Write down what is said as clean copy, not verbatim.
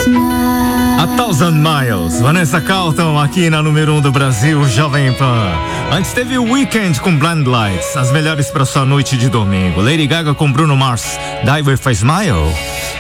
A Thousand Miles, Vanessa Carlton aqui na número 1 do Brasil, Jovem Pan. Antes teve o Weekend com Blind Lights, as melhores para sua noite de domingo. Lady Gaga com Bruno Mars, Die With A Smile.